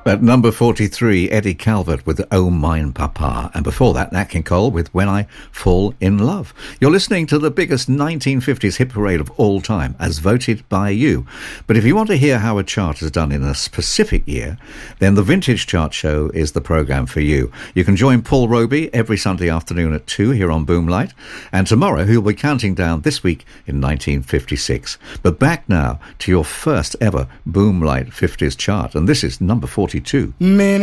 At number 43, Eddie Calvert with Oh Mine Papa. And before that, Nat King Cole with When I Fall in Love. You're listening to the biggest 1950s hit parade of all time, as voted by you. But if you want to hear how a chart is done in a specific year, then the Vintage Chart Show is the programme for you. You can join Paul Roby every Sunday afternoon at 2 here on Boomlight. And tomorrow he'll be counting down this week in 1956. But back now to your first ever Boomlight 50s chart. And this is number 42.